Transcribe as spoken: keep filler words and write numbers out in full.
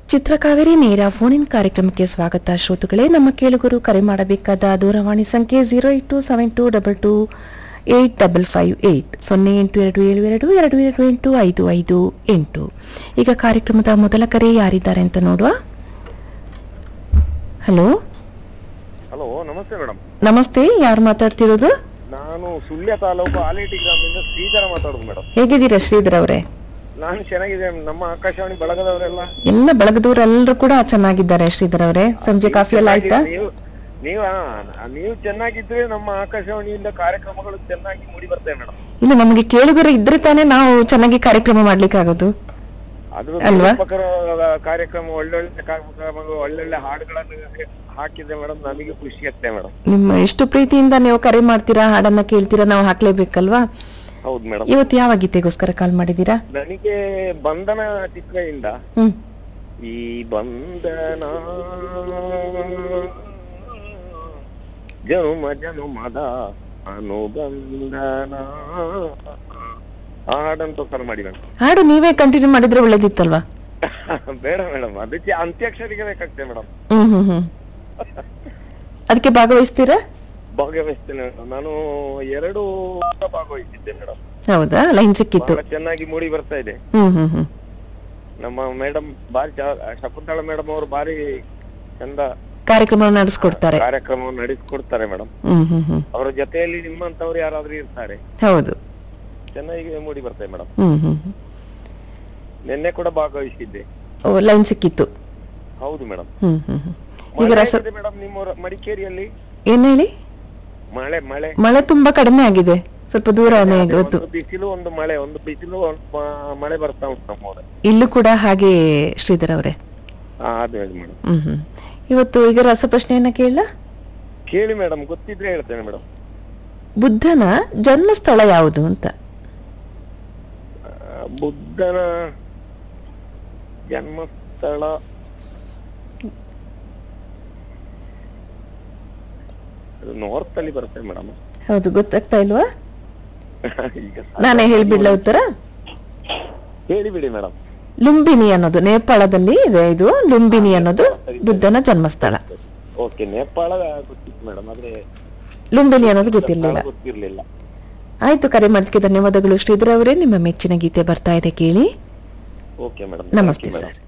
ಚಿತ್ರಕಾವೇರಿ ನೇರ phone in ಕಾರ್ಯಕ್ರಮಕ್ಕೆ ಸ್ವಾಗತ ಶ್ರೋತೃಗಳೇ. ನಮ್ಮ ಕೇಳುಗರು ಕರೆ ಮಾಡಬೇಕಾದ ದೂರವಾಣಿ ಸಂಖ್ಯೆ zero eight to seven to double two eight double five eight ಸೊನ್ನೆ ಎಂಟು ಎರಡು ಏಳು ಎರಡು ಎರಡು ಎರಡು ಎಂಟು ಐದು ಐದು ಎಂಟು. ಈಗ ಕಾರ್ಯಕ್ರಮದ ಮೊದಲ ಕರೆ ಯಾರಿದ್ದಾರೆ ಅಂತ ನೋಡುವ. ಹಲೋ ಹಲೋ, ನಮಸ್ತೆ ಮೇಡಮ್. ನಮಸ್ತೆ, ಯಾರು ಮಾತಾಡ್ತಿರೋದು? ನಾನು ಸುಳ್ಯ ತಾಲೂಕು ಆಲೇಟಿ ಗ್ರಾಮದಿಂದ ಶ್ರೀಧರ ಮಾತಾಡೋದು ಮೇಡಮ್. ಹೇಗಿದ್ದೀರಾ ಶ್ರೀಧರ್ ಅವರೇ? ನಾನು ಚೆನ್ನಾಗಿದೆ. ನಮ್ಮ ಆಕಾಶವಾಣಿ ಬಳಗದವರೆಲ್ಲ ಎಲ್ಲ ಬಳಗದವರೆಲ್ಲರೂ ಕೂಡ ಚೆನ್ನಾಗಿದ್ದಾರೆ ಶ್ರೀಧರ್ ಅವರೇ. ಸಂಜೆ ಕಾಫಿ ಎಲ್ಲ ಆಯ್ತಾ? ನೀವು ನೀವು ನೀವು ಚೆನ್ನಾಗಿದ್ರೆ ನಮ್ಮ ಆಕಾಶವಾಣಿಯಿಂದ ಕಾರ್ಯಕ್ರಮಗಳು ಚೆನ್ನಾಗಿ ಮೂಡಿ ಬರ್ತವೆ ಮೇಡಮ್. ಇಲ್ಲ, ನಮಗೆ ಕೇಳುಗರು ಇದ್ರೆ ತಾನೇ ನಾವು ಚೆನ್ನಾಗಿ ಕಾರ್ಯಕ್ರಮ ಮಾಡ್ಲಿಕ್ಕೆ ಆಗೋದು ಅದ್ರ ಅಲ್ವಾ? ಕಾರ್ಯಕ್ರಮ ಒಳ್ಳೊಳ್ಳೆ ಕಾರ್ಯಕ್ರಮಗಳು, ಒಳ್ಳೊಳ್ಳೆ ಹಾಡುಗಳನ್ನು ಹಾಕಿದ್ರೆ ಮೇಡಮ್ ನಮಗೆ ಖುಷಿ ಆಗ್ತದೆ ಮೇಡಮ್. ನಿಮ್ಮ ಎಷ್ಟು ಪ್ರೀತಿಯಿಂದ ನೀವು ಕರೆ ಮಾಡ್ತೀರಾ, ಹಾಡನ್ನ ಕೇಳ್ತೀರಾ, ನಾವು ಹಾಕ್ಲೇಬೇಕಲ್ವಾ? ಹೌದು ಮೇಡಮ್. ಇವತ್ತು ಯಾವ ಗೀತೆಗೋಸ್ಕರ ಕಾಲ್ ಮಾಡಿದೀರಾ? ನನಗೆ ಬಂಧನ ಚಿತ್ರದಿಂದ ಹ್ಮ್ ಈ ಬಂಧನ ಜನುಮ ಜನುಮದ ಅನುಬಂಧನ ಆ ಹಾಡಂತ ಕಾಲ್ ಮಾಡಿ ಮೇಡಮ್. ಹಾಡು ನೀವೇ ಕಂಟಿನ್ಯೂ ಮಾಡಿದ್ರೆ ಒಳ್ಳೇದಿತ್ತಲ್ವಾ? ಬೇಡ ಮೇಡಮ್, ಅದಕ್ಕೆ ಅಂತ್ಯಾಕ್ಷರಿಗೆ ಬೇಕಾಗ್ತದೆ ಮೇಡಮ್. ಹ್ಮ್ ಹ್ಮ್ ಹ್ಮ್ ಅದಕ್ಕೆ ಭಾಗವಹಿಸ್ತೀರಾ? ಭಾಗವಹಿಸ್ತೇನೆ ಮೇಡಮ್. ನಾನು ಎರಡು ವರ್ಷ ಭಾಗವಹಿಸಿದ್ದೆ ಮೇಡಮ್. ಹೌದಾ? ಲೈನ್ ಸಿಕ್ಕಿತ್ತು. ಬಹಳ ಚೆನ್ನಾಗಿ ಮೂಡಿ ಬರ್ತಾ ಇದೆ. ಹ್ಮ್ ಹ್ಮ್ ಹ್ಮ್ ನಮ್ಮ ಮೇಡಮ್ ಬಾರಿ ಶಕುಂತಳ ಮೇಡಮ್ ಅವರು ಬಾರಿ ಚಂದ ಕಾರ್ಯಕ್ರಮ ನಡೆಸ್ಕೊಡ್ತಾರೆ, ಕಾರ್ಯಕ್ರಮವನ್ನು ನಡೆಸಿಕೊಡ್ತಾರೆ ಮೇಡಮ್. ಹ್ಮ್ ಹ್ಮ್ ಹ್ಮ್ ಅವರ ಜೊತೆಯಲ್ಲಿ ನಿಮ್ಮಂತವ್ರು ಯಾರಾದ್ರೂ ಇರ್ತಾರೆ, ಹೌದು, ಚೆನ್ನಾಗಿ ಮೂಡಿ ಬರ್ತದೆ ಮೇಡಮ್. ಹ್ಮ್ ಹ್ಮ್ ನಿನ್ನೆ ಕೂಡ ಭಾಗವಹಿಸಿದ್ದೆ. ಓ, ಲೈನ್ ಸಿಕ್ಕಿತ್ತು. ಹೌದು ಮೇಡಮ್. ಹ್ಮ್ ಹ್ಮ್ ಹ್ಮ್ ಈಗ ರಸ ಮೇಡಮ್ ನಿಮ್ಮ ಮಡಿಕೇರಿಯಲ್ಲಿ ಏನ್ ಹೇಳಿ? ಮಳೆ ಮಳೆ ಮಳೆ ತುಂಬಾ ಕಡಿಮೆ ಆಗಿದೆ, ಸ್ವಲ್ಪ ದೂರನೇ ಗೊತ್ತು. ಒಂದು ಬಿಸಿಲು ಒಂದು ಮಳೆ, ಒಂದು ಬಿಸಿಲು ಒಂದು ಮಳೆ ಬರ್ತಾ ಉಂಟು ನಮ್ಮೂರ. ಇಲ್ಲೂ ಕೂಡ ಹಾಗೆ ಶ್ರೀಧರ್ ಅವರೇ. ಅದು ಹೇಳಿ ಮೇಡಮ್. ಹ್ಮ್ ಹ್ಮ್ ಇವತ್ತು ಈಗ ರಸಪ್ರಶ್ನೆಯನ್ನ ಕೇಳ ಕೇಳಿ ಮೇಡಮ್, ಗೊತ್ತಿದ್ರೆ ಹೇಳ್ತೇನೆ ಮೇಡಮ್. ಬುದ್ಧನ ಜನ್ಮಸ್ಥಳ ಯಾವುದು ಅಂತ? ಬುದ್ಧನ ಜನ್ಮಸ್ಥಳ ನಾರ್ತ್ ಅಲ್ಲಿ ಬರುತ್ತೆ ಮೇಡಮ್. ಹೌದು, ಗೊತ್ತಾಗ್ತಾ ಇಲ್ವಾ? ಈಗ ನಾನೇ ಹೇಳ್ಬಿಡ್ಲ ಉತ್ತರ? ಹೇಳಿಬಿಡಿ ಮೇಡಮ್. ಲುಂಬಿನಿ ಅನ್ನೋದು ನೇಪಾಳದಲ್ಲಿ ಇದೆ. ಇದು ಲುಂಬಿನಿ ಅನ್ನೋದು ಬುದ್ಧನ ಜನ್ಮಸ್ಥಳ. ಓಕೆ, ನೇಪಾಳ ಗೊತ್ತಿತ್ತು ಮೇಡಮ್, ಆದ್ರೆ ಲುಂಬಿನಿ ಅನ್ನೋದು ಗೊತ್ತಿರ್ಲಿಲ್ಲ. ಗೊತ್ತಿರ್ಲಿಲ್ಲ. ಆಯ್ತು, ಕರೆ ಮಾಡಿದ್ದಕ್ಕೆ ಧನ್ಯವಾದಗಳು ಶ್ರೀಧರ್ ಅವರೇ. ನಿಮ್ಮ ಮೆಚ್ಚಿನ ಗೀತೆ ಬರ್ತಾ ಇದೆ, ಕೇಳಿ. ಓಕೆ ಮೇಡಮ್, ನಮಸ್ತೆ ಸರ್.